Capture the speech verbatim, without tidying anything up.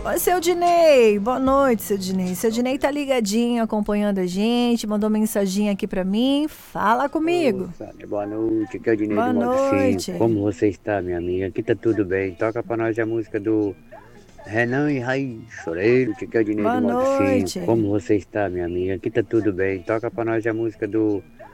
Ô, seu Dinei, boa noite, seu Dinei. Seu Dinei tá ligadinho, acompanhando a gente, mandou mensagem aqui pra mim. Fala Ô, comigo. Sônia, boa noite. Aqui é o Dinei do Boa Modo cinco. noite. Como você está, minha amiga? Aqui tá tudo bem. Toca pra nós a música do Renan e Raiz Choreiro. Aqui é o Dinei do Boa Modo cinco. noite. Como você está, minha amiga? Aqui tá tudo bem. Toca pra nós a música do